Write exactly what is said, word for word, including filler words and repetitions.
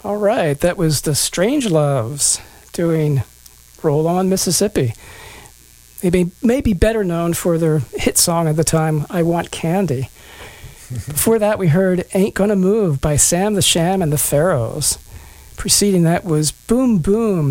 All right, that was the Strangeloves doing Roll On Mississippi. They may, may be better known for their hit song at the time, I Want Candy. Before that, we heard Ain't Gonna Move by Sam the Sham and the Pharaohs. Preceding that was Boom Boom,